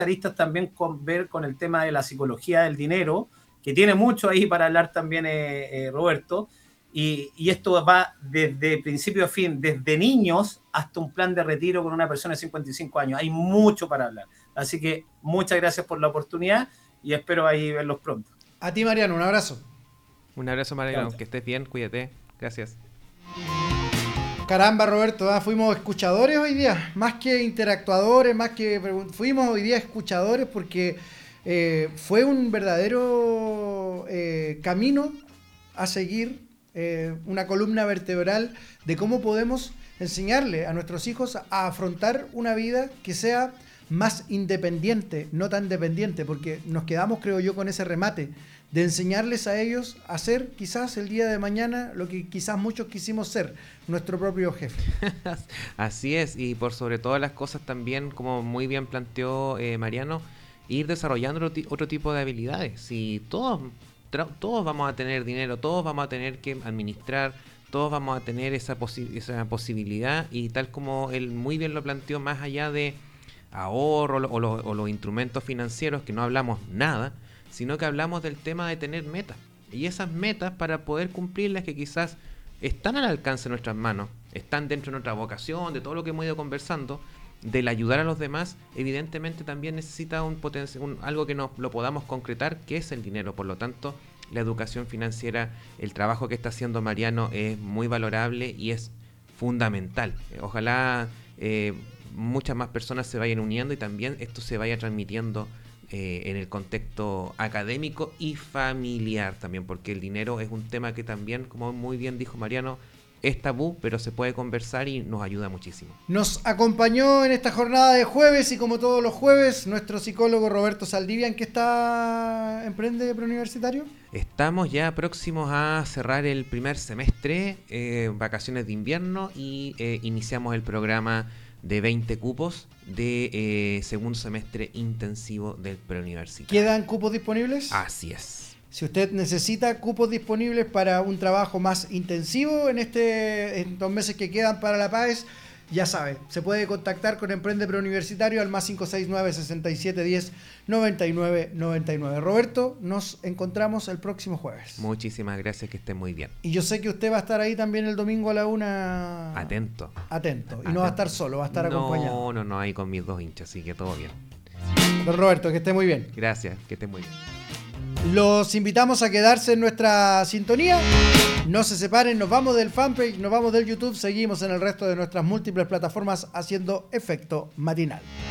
aristas también con ver con el tema de la psicología del dinero, que tiene mucho ahí para hablar también Roberto, y esto va desde principio a fin, desde niños hasta un plan de retiro con una persona de 55 años. Hay mucho para hablar. Así que muchas gracias por la oportunidad y espero ahí verlos pronto. A ti, Mariano, un abrazo. Un abrazo, Mariano, que estés bien, cuídate. Gracias. Caramba, Roberto, fuimos escuchadores hoy día, más que interactuadores, fuimos hoy día escuchadores porque fue un verdadero camino a seguir, una columna vertebral de cómo podemos enseñarle a nuestros hijos a afrontar una vida que sea más independiente, no tan dependiente, porque nos quedamos, creo yo, con ese remate de enseñarles a ellos a ser quizás el día de mañana lo que quizás muchos quisimos ser, nuestro propio jefe. Así es, y por sobre todas las cosas también, como muy bien planteó Mariano, ir desarrollando otro tipo de habilidades. Si todos vamos a tener dinero, todos vamos a tener que administrar, todos vamos a tener esa posibilidad, y tal como él muy bien lo planteó, más allá de ahorro o los instrumentos financieros, que no hablamos nada, sino que hablamos del tema de tener metas. Y esas metas, para poder cumplirlas, que quizás están al alcance de nuestras manos, están dentro de nuestra vocación, de todo lo que hemos ido conversando, del ayudar a los demás, evidentemente también necesita algo que lo podamos concretar, que es el dinero. Por lo tanto, la educación financiera, el trabajo que está haciendo Mariano es muy valorable y es fundamental. Ojalá muchas más personas se vayan uniendo y también esto se vaya transmitiendo en el contexto académico y familiar también, porque el dinero es un tema que también, como muy bien dijo Mariano, es tabú, pero se puede conversar y nos ayuda muchísimo. Nos acompañó en esta jornada de jueves, y como todos los jueves, nuestro psicólogo Roberto Saldivia. ¿En qué está Emprende Preuniversitario? Estamos ya próximos a cerrar el primer semestre, vacaciones de invierno, y iniciamos el programa de 20 cupos de segundo semestre intensivo del preuniversitario. ¿Quedan cupos disponibles? Así es. Si usted necesita cupos disponibles para un trabajo más intensivo en estos meses que quedan para la PAES, ya sabe, se puede contactar con Emprende Preuniversitario al más 569-6710-9999. Roberto, nos encontramos el próximo jueves. Muchísimas gracias, que esté muy bien. Y yo sé que usted va a estar ahí también el domingo a la 1. Atento. Y no va a estar solo, va a estar acompañado. No, ahí con mis 2 hinchas, así que todo bien. Don Roberto, que esté muy bien. Gracias, que esté muy bien. Los invitamos a quedarse en nuestra sintonía. No se separen, nos vamos del fanpage, nos vamos del YouTube, seguimos en el resto de nuestras múltiples plataformas haciendo Efecto Matinal.